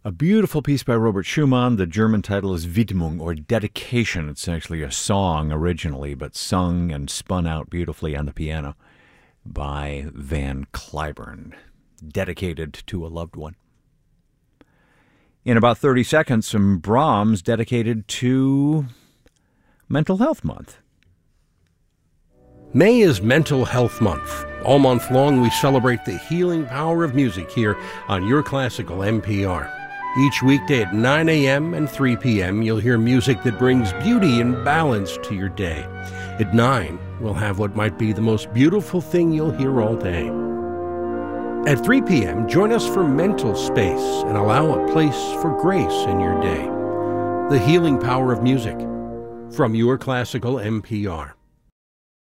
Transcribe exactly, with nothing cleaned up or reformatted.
A beautiful piece by Robert Schumann. The German title is Widmung, or Dedication. It's actually a song originally, but sung and spun out beautifully on the piano by Van Cliburn. Dedicated to a loved one. In about thirty seconds, some Brahms dedicated to Mental Health Month. May is Mental Health Month. All month long, we celebrate the healing power of music here on Your Classical N P R. Each weekday at nine a.m. and three p.m., you'll hear music that brings beauty and balance to your day. At nine, we'll have what might be the most beautiful thing you'll hear all day. At three p.m., join us for Mental Space and allow a place for grace in your day. The healing power of music from Your Classical N P R.